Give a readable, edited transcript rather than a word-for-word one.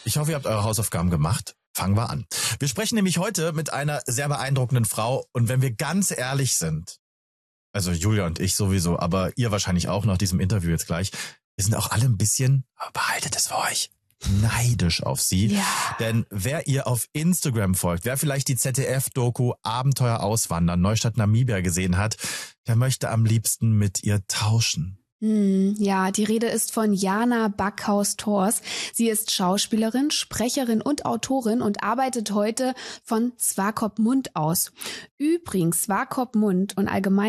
Ich hoffe, ihr habt eure Hausaufgaben gemacht. Fangen wir an. Wir sprechen nämlich heute mit einer sehr beeindruckenden Frau. Und wenn wir ganz ehrlich sind, also Julia und ich sowieso, aber ihr wahrscheinlich auch nach diesem Interview jetzt gleich, wir sind auch alle ein bisschen, behaltet es für euch, neidisch auf sie. Ja. Denn wer ihr auf Instagram folgt, wer vielleicht die ZDF-Doku Abenteuer auswandern, Neustadt Namibia gesehen hat, der möchte am liebsten mit ihr tauschen. Ja, die Rede ist von Jana Backhaus-Thors. Sie ist Schauspielerin, Sprecherin und Autorin und arbeitet heute von Swakopmund aus. Übrigens, Swakopmund und allgemein